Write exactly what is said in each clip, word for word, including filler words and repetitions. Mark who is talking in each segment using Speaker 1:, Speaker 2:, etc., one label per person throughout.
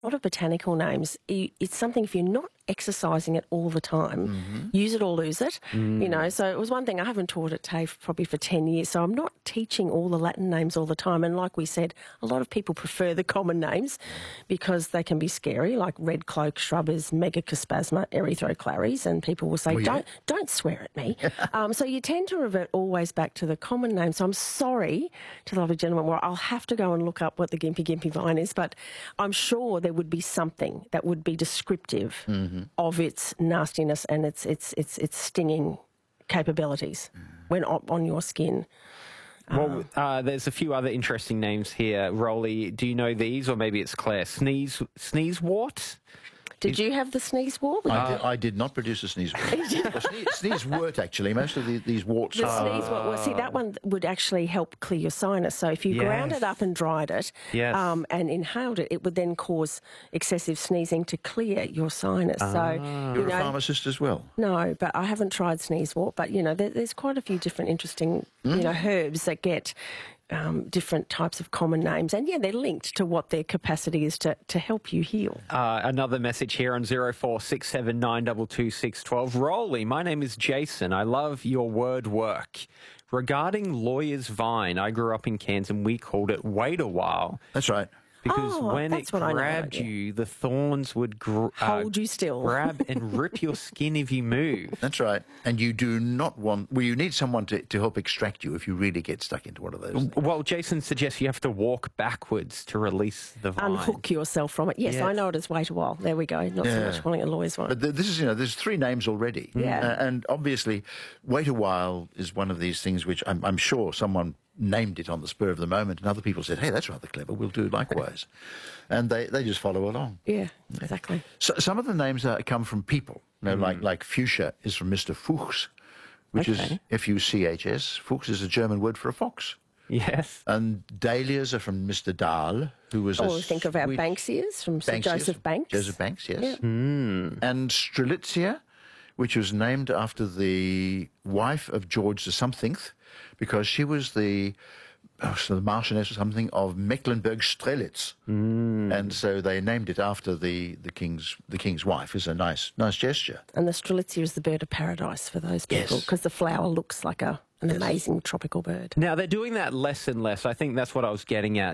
Speaker 1: A lot of botanical names, it's something if you're not exercising it all the time, mm-hmm. use it or lose it, mm. you know. So it was one thing, I haven't taught at TAFE probably for ten years, so I'm not teaching all the Latin names all the time. And like we said, a lot of people prefer the common names because they can be scary, like red cloak shrub is Megacospasma erythroclaris, and people will say, oh, yeah. don't don't swear at me. um, so you tend to revert always back to the common name. So I'm sorry to the lovely gentleman, well, I'll have to go and look up what the Gympie Gympie vine is, but I'm sure there would be something that would be descriptive mm-hmm. of its nastiness and its its its its stinging capabilities mm. when on your skin.
Speaker 2: Well, uh, there's a few other interesting names here. Rolly, do you know these, or maybe it's Claire? Sneeze, sneeze wart.
Speaker 1: Did you have the sneeze wart?
Speaker 3: I, did, I did not produce a sneeze wart. well, sneeze, sneeze wort, actually. Most of the, these warts
Speaker 1: the
Speaker 3: are...
Speaker 1: sneeze wart, well, see, that one would actually help clear your sinus. So if you yes. ground it up and dried it
Speaker 2: yes.
Speaker 1: um, and inhaled it, it would then cause excessive sneezing to clear your sinus.
Speaker 2: Ah.
Speaker 1: So
Speaker 3: You're
Speaker 1: you know,
Speaker 3: a pharmacist as well?
Speaker 1: No, but I haven't tried sneeze wart. But, you know, there, there's quite a few different interesting, mm. you know, herbs that get... Um, different types of common names, and yeah, they're linked to what their capacity is to, to help you heal.
Speaker 2: Uh, another message here on zero four six seven nine two two six one two. Rolly, my name is Jason. I love your word work. Regarding Lawyer's Vine, I grew up in Cairns and we called it Wait a While.
Speaker 3: That's right.
Speaker 2: Because
Speaker 1: oh,
Speaker 2: when it grabbed
Speaker 1: know, yeah.
Speaker 2: you, the thorns would gr-
Speaker 1: hold
Speaker 2: uh,
Speaker 1: you still,
Speaker 2: grab and rip your skin if you move.
Speaker 3: That's right. And you do not want... Well, you need someone to, to help extract you if you really get stuck into one of those things.
Speaker 2: Well, Jason suggests you have to walk backwards to release the vine.
Speaker 1: Unhook yourself from it. Yes, yes. I know it as Wait a While. There we go. Not yeah. so much calling it Lawyer's Vine.
Speaker 3: But th- this is, you know, there's three names already.
Speaker 1: Yeah.
Speaker 3: Uh, and obviously, Wait a While is one of these things which I'm, I'm sure someone... named it on the spur of the moment, and other people said, hey, that's rather clever, we'll do likewise. And they, they just follow along.
Speaker 1: Yeah, exactly.
Speaker 3: So, some of the names uh, come from people. You know, mm. like, like Fuchsia is from Mister Fuchs, which okay. is F U C H S. Fuchs is a German word for a fox.
Speaker 2: Yes.
Speaker 3: And Dahlias are from Mister Dahl, who was
Speaker 1: oh,
Speaker 3: a...
Speaker 1: think of our Banksias from Sir
Speaker 3: Banksias,
Speaker 1: Joseph Banks.
Speaker 3: Joseph Banks, yes.
Speaker 1: Yeah.
Speaker 2: Mm.
Speaker 3: And Strelitzia, which was named after the wife of George the Somethingth, because she was the, oh, so the Marchioness or something of Mecklenburg-Strelitz,
Speaker 2: mm.
Speaker 3: and so they named it after the, the king's the king's wife. It's a nice nice gesture.
Speaker 1: And the Strelitzia is the bird of paradise for those people because
Speaker 3: yes.
Speaker 1: the flower looks like a an
Speaker 3: yes.
Speaker 1: amazing tropical bird.
Speaker 2: Now they're doing that less and less. I think that's what I was getting at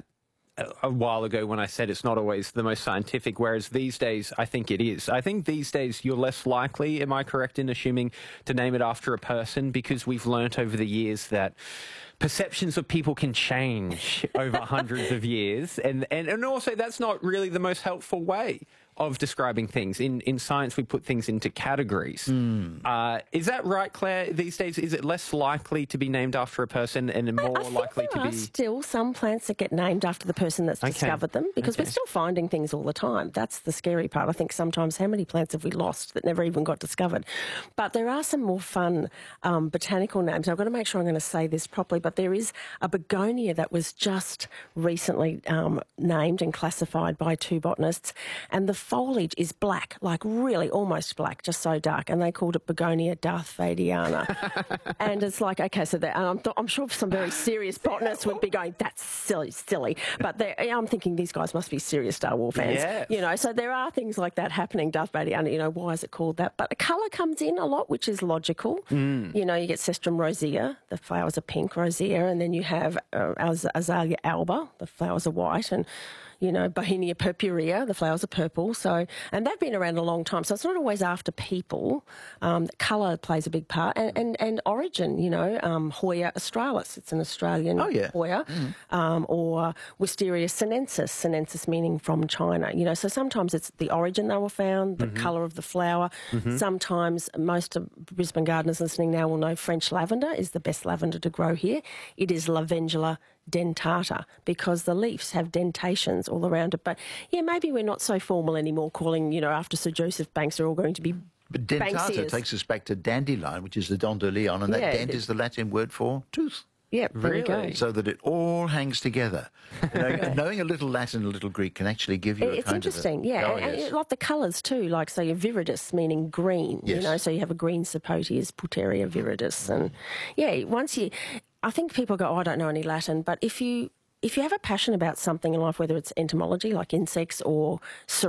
Speaker 2: a while ago when I said it's not always the most scientific, whereas these days I think it is. I think these days you're less likely, am I correct in assuming, to name it after a person, because we've learnt over the years that perceptions of people can change over hundreds of years, and, and, and also that's not really the most helpful way of describing things. In in science, we put things into categories.
Speaker 3: Mm.
Speaker 2: Uh, is that right, Claire? These days, is it less likely to be named after a person and more
Speaker 1: I, I
Speaker 2: likely
Speaker 1: think
Speaker 2: to
Speaker 1: there
Speaker 2: be...
Speaker 1: are still some plants that get named after the person that's
Speaker 2: okay.
Speaker 1: discovered them, because
Speaker 2: okay.
Speaker 1: we're still finding things all the time. That's the scary part. I think sometimes how many plants have we lost that never even got discovered? But there are some more fun um, botanical names. I've got to make sure I'm going to say this properly, but there is a begonia that was just recently um, named and classified by two botanists, and the foliage is black. Black, like really almost black, just so dark, and they called it Begonia darthvadiana. And it's like, okay, so that, and I'm, th- I'm sure some very serious botanists would be going, that's silly, silly. But I'm thinking these guys must be serious Star Wars fans,
Speaker 2: yes.
Speaker 1: you know. So there are things like that happening. Darthvadiana, you know, why is it called that? But the colour comes in a lot, which is logical.
Speaker 2: Mm.
Speaker 1: You know, you get Cestrum rosea, the flowers are pink rosea, and then you have uh, Az- Azalea alba, the flowers are white, and you know, Bauhinia purpurea, the flowers are purple. So, and they've been around a long time. So it's not always after people. Um, colour plays a big part. And, and, and origin, you know, um, Hoya australis, it's an Australian
Speaker 3: oh, yeah.
Speaker 1: Hoya. Mm. Um, or Wisteria sinensis, sinensis meaning from China. You know, so sometimes it's the origin they were found, the mm-hmm. colour of the flower. Mm-hmm. Sometimes, most of Brisbane gardeners listening now will know French lavender is the best lavender to grow here. It is Lavendula dentata, because the leaves have dentations all around it. But yeah, maybe we're not so formal anymore, calling, you know, after Sir Joseph Banks, they're all going to be
Speaker 3: But dentata
Speaker 1: Banksias.
Speaker 3: Takes us back to dandelion, which is the dandelion, and that
Speaker 1: Yeah,
Speaker 3: dent
Speaker 1: it-
Speaker 3: is the Latin word for tooth.
Speaker 1: Yeah, there we
Speaker 2: Really?
Speaker 1: go.
Speaker 3: So that it all hangs together. You know, knowing a little Latin, a little Greek can actually give you a
Speaker 1: It's
Speaker 3: kind
Speaker 1: interesting,
Speaker 3: of a,
Speaker 1: yeah.
Speaker 3: Oh,
Speaker 1: and,
Speaker 3: yes.
Speaker 1: and like the colours too, like so your viridis meaning green, you
Speaker 3: Yes.
Speaker 1: know, so you have a green sapote is Puteria viridis. And yeah, once you, I think people go, oh, I don't know any Latin, but if you if you have a passion about something in life, whether it's entomology, like insects, or